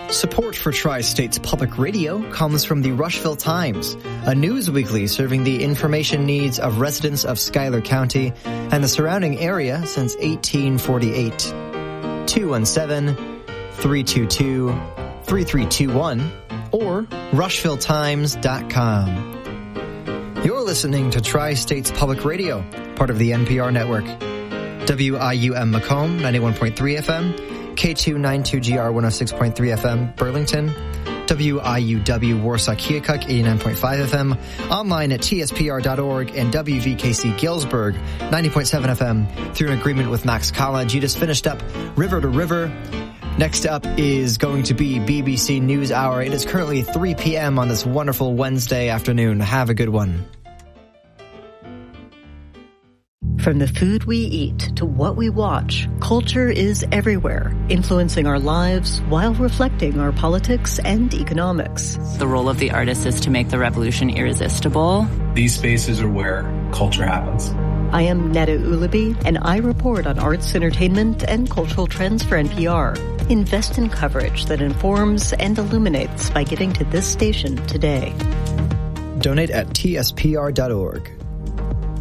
Support for Tri-States Public Radio comes from the Rushville Times, a news weekly serving the information needs of residents of Schuyler County and the surrounding area since 1848. 217-322-3321 or rushvilletimes.com. You're listening to Tri-States Public Radio, part of the NPR network. WIUM Macomb, 91.3 FM. K292GR 106.3 FM, Burlington, WIUW Warsaw Keokuk 89.5 FM, online at tspr.org, and WVKC Galesburg 90.7 FM through an agreement with Knox College. You just finished up River to River. Next up is going to be BBC News Hour. It is currently 3 p.m. on this wonderful Wednesday afternoon. Have a good one. From the food we eat to what we watch, culture is everywhere, influencing our lives while reflecting our politics and economics. The role of the artist is to make the revolution irresistible. These spaces are where culture happens. I am Netta Ulaby, and I report on arts, entertainment, and cultural trends for NPR. Invest in coverage that informs and illuminates by giving to this station today. Donate at tspr.org.